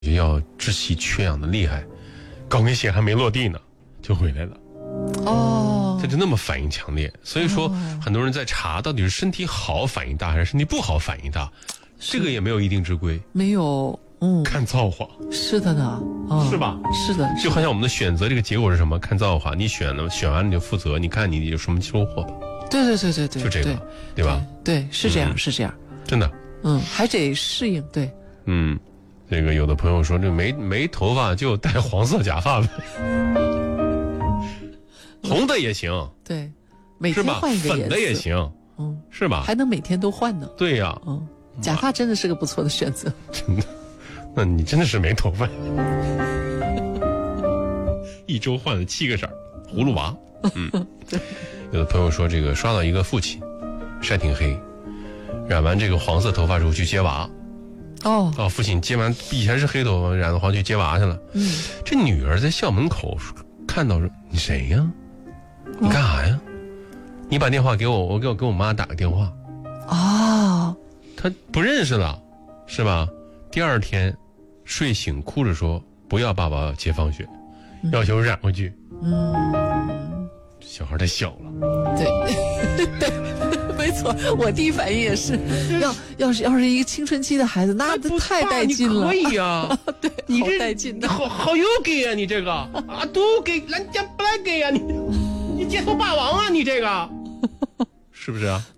要窒息缺氧的厉害，高跟鞋还没落地呢就回来了。它就那么反应强烈。所以说很多人在查到底是身体好反应大还是身体不好反应大，这个也没有一定之规， 没有。 看造化。 是的呢， 是吧？ 是的， 就好像我们的选择这个结果是什么，看造化。你选完了你就负责，你看你有什么收获吧。 对， 就这个，对吧？ 对，是这样，是这样。 真的， 还得适应。对， 这个有的朋友说，这没头发就戴黄色假发呗，红的也行。 对，每天换一个颜色， 粉的也行，是吧？ 还能每天都换呢。 对呀， 假发真的是个不错的选择。 真的，那你真的是没头发，一周换了7个色，葫芦娃。有的朋友说，这个刷到一个父亲，晒挺黑，染完这个黄色头发之后去接娃。父亲接完以前是黑头发，染了黄去接娃去了。这女儿在校门口看到说：“你谁呀？你干啥呀？你把电话给我，我给我妈打个电话。”他不认识了，是吧？第二天睡醒哭着说：“不要爸爸接放学，要求染回去。”小孩太小了。 对，没错，我第一反应也是，要是一个青春期的孩子，那太带劲了。 可以啊， 对， 你好带劲的， 好有给啊，你这个都给，人家不来给啊，你街头霸王啊，你这个是不是啊？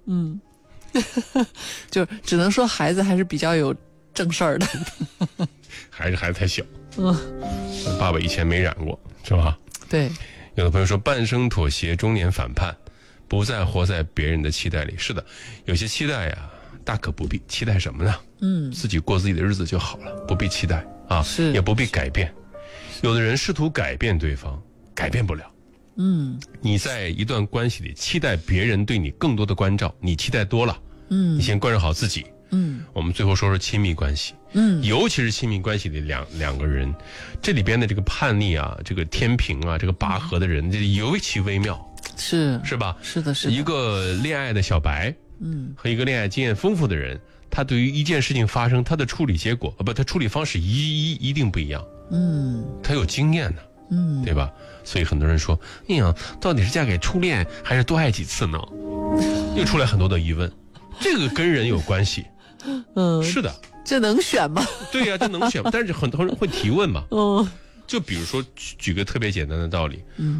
就只能说孩子还是比较有正事儿的。 孩子太小。爸爸以前没染过，是吧？ 对。 有的朋友说，半生妥协，中年反叛，不再活在别人的期待里。是的，有些期待呀，大可不必。期待什么呢？自己过自己的日子就好了，不必期待啊，也不必改变。有的人试图改变对方，改变不了。你在一段关系里期待别人对你更多的关照，你期待多了，你先关照好自己。我们最后说说亲密关系。尤其是亲密关系里两个人，这里边的这个叛逆啊，这个天平啊，这个拔河的人，这尤其微妙。是吧？是的。一个恋爱的小白，和一个恋爱经验丰富的人，他对于一件事情发生，他的处理结果他处理方式一定不一样。他有经验的。对吧？所以很多人说，哎呀，到底是嫁给初恋还是多爱几次呢？又出来很多的疑问，这个跟人有关系。是的， 这能选吗？ 对呀，这能选吗？但是很多人会提问嘛。就比如说举个特别简单的道理，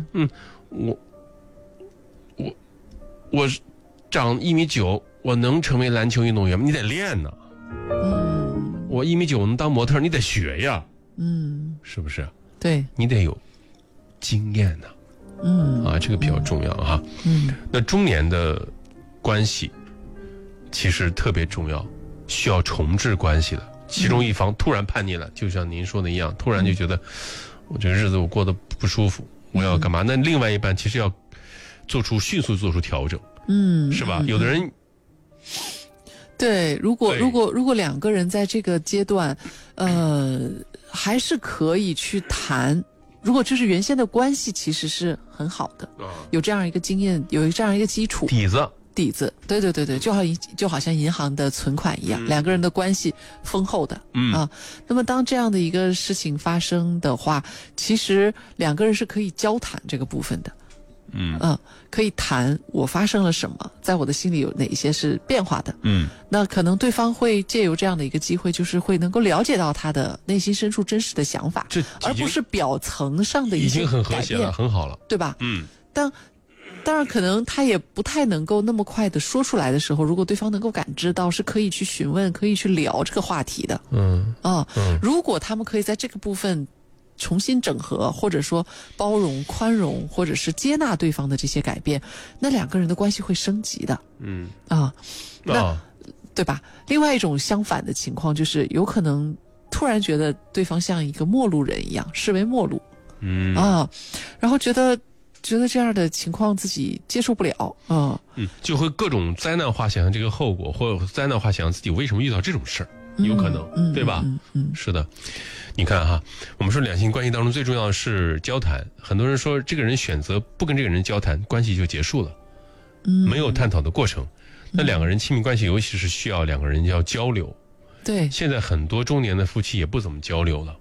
我长1.9米，我能成为篮球运动员吗？你得练呢。我1.9米，我能当模特，你得学呀。是不是？ 对， 你得有经验呢。这个比较重要哈。那中年的关系其实特别重要，需要重置关系的。其中一方突然叛逆了，就像您说的一样，突然就觉得我这个日子我过得不舒服，我要干嘛？那另外一半其实要迅速做出调整。是吧？有的人。 对，如果两个人在这个阶段，还是可以去谈。如果就是原先的关系其实是很好的，有这样一个经验，有这样一个基础底子，对，就好像银行的存款一样，两个人的关系丰厚的。那么当这样的一个事情发生的话，其实两个人是可以交谈这个部分的。可以谈我发生了什么，在我的心里有哪一些是变化的。那可能对方会借由这样的一个机会，就是会能够了解到他的内心深处真实的想法，而不是表层上的一些改变。已经很和谐了，很好了， 对吧？当然可能他也不太能够那么快的说出来的时候，如果对方能够感知到，是可以去询问，可以去聊这个话题的。如果他们可以在这个部分重新整合，或者说包容、宽容，或者是接纳对方的这些改变，那两个人的关系会升级的。那对吧？另外一种相反的情况就是有可能突然觉得对方像一个陌路人一样，视为陌路。然后觉得这样的情况自己接受不了。 就会各种灾难化想象这个后果，或者灾难化想象自己为什么遇到这种事儿。有可能，对吧？是的。你看哈，我们说两性关系当中最重要的是交谈。很多人说这个人选择不跟这个人交谈，关系就结束了，没有探讨的过程。那两个人亲密关系，尤其是需要两个人要交流， 对， 现在很多中年的夫妻也不怎么交流了。